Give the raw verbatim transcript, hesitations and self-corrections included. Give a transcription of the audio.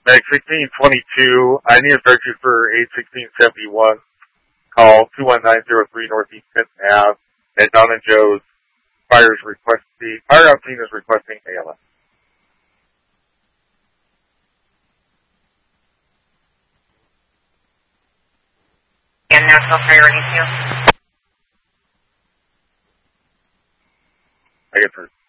Mag sixteen twenty-two, I need a searcher for eight sixteen seventy-one. Call two one nine zero three Northeast tenth Avenue at Don and Joe's. Fire's requesting, fire out team is requesting A L S. And National Priority two. I get through.